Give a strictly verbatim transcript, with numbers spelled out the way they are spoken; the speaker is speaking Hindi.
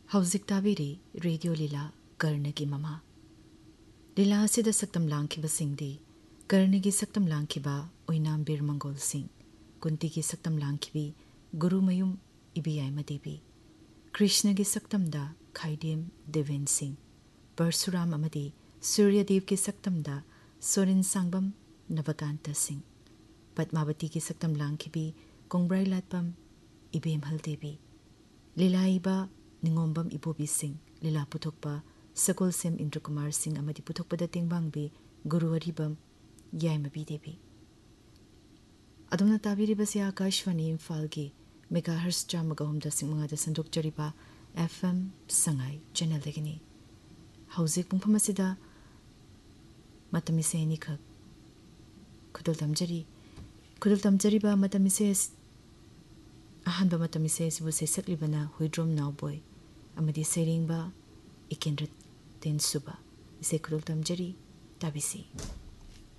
हौजिक ताबीरी रेडियो लीला कर्णगी ममा लीला असिदा सक्तम लांखिबा सिंगदी कर्णगी सक्तम लांखिबा ओइनाम बीर मंगोल सिंह कुंती की सक्तम लांखिबी गुरुमयुम इबियाय मदीबी कृष्ण की सक्तम दा खाइदेम देवेन सिंह परशुराम अमदी सूर्यदेव की सक्तम दा सोरेन सांगबम नवकांत सिंह पद्मावती की सक्तम लांखिबी कोंग्ब्राई लाटपम इबेम हलदेवी लीलाइबा निंगोंबम इबोबी सिंह लीला पुथोकपा सकोल सेम इंद्र कुमार सिंह अमदी पुथोकपदा तेंगबांगबी गुरु अरिबम याइमबी देवी अदुमना ताबीरिबसे आकाशवाणी इम्फाल की मेगाहर्ट्ज चामगहुम दसिंग मंगा संदोकचरिबा एफएम संगाई चैनल दगिनी हौजिक पुंफम असिदा मतमिसे निखक खुदल तमजरी खुदल तमजरिबा मतमिसे अहंबा मतमिसे सिबु सेसक्लिबना हुइड्रोम नावबोय अमदी सेरिंगबा इकेंद्र तेनसुबा इसे खुदल तमजरी ताबिसी